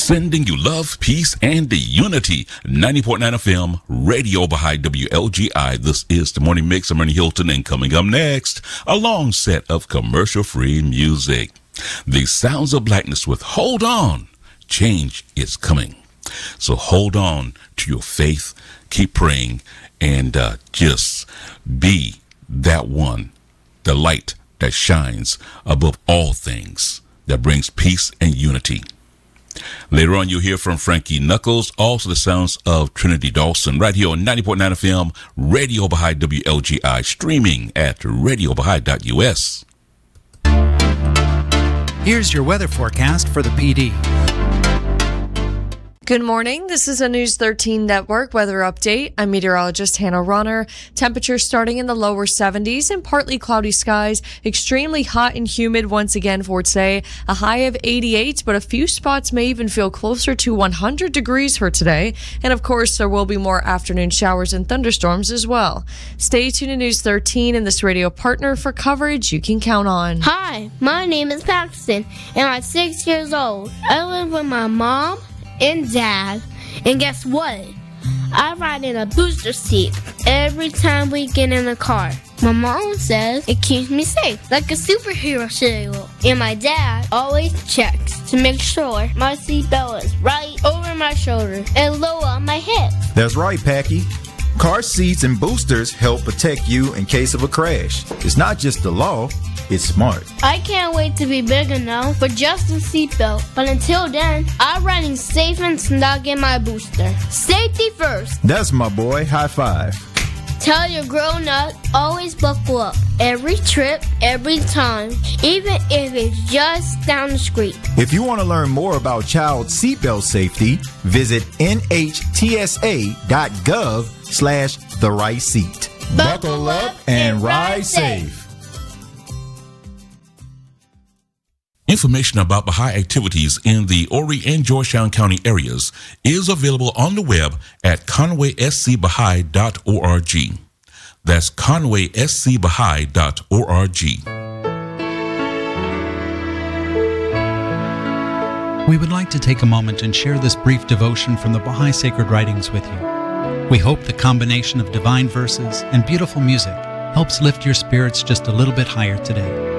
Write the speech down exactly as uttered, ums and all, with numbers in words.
Sending you love, peace, and unity. ninety point nine F M, Radio Baha'i W L G I. This is the Morning Mix. I'm Ernie Hilton, and coming up next, a long set of commercial-free music. The Sounds of Blackness with Hold On. Change is coming. So hold on to your faith, keep praying, and uh, just be that one, the light that shines above all things, that brings peace and unity. Later on, you'll hear from Frankie Knuckles, also the sounds of Trinity Dawson, right here on ninety point nine F M, Radio Baha'i W L G I, streaming at radio baha'i dot U S. Here's your weather forecast for the P D. Good morning. This is a News thirteen Network weather update. I'm meteorologist Hannah Ronner. Temperatures starting in the lower seventies and partly cloudy skies. Extremely hot and humid once again for today. A high of eighty-eight, but a few spots may even feel closer to one hundred degrees for today. And of course, there will be more afternoon showers and thunderstorms as well. Stay tuned to News thirteen and this radio partner for coverage you can count on. Hi, my name is Paxton, and I'm six years old. I live with my mom and dad, and guess what? I ride in a booster seat every time we get in the car. My mom says it keeps me safe, like a superhero shield. And my dad always checks to make sure my seatbelt is right over my shoulder and low on my hip. That's right, Packy. Car seats and boosters help protect you in case of a crash. It's not just the law, it's smart. I can't wait to be big enough for just a seatbelt. But until then, I'm riding safe and snug in my booster. Safety first. That's my boy. High five. Tell your grown-up, always buckle up. Every trip, every time, even if it's just down the street. If you want to learn more about child seatbelt safety, visit N H T S A dot gov slash the right seat. Buckle up and ride safe. Information about Baha'i activities in the Horry and Georgetown County areas is available on the web at conway s c baha'i dot org. That's conway s c baha'i dot org. We would like to take a moment and share this brief devotion from the Baha'i Sacred Writings with you. We hope the combination of divine verses and beautiful music helps lift your spirits just a little bit higher today.